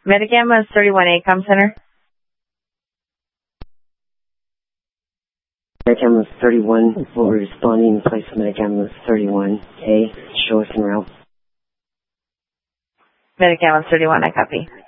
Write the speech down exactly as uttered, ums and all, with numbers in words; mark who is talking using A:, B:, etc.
A: Medicam thirty-one A, Com Center.
B: Medicam thirty-one, will be responding in place of Medicam thirty-one A. Show us en route.
A: Medicam thirty-one, I copy.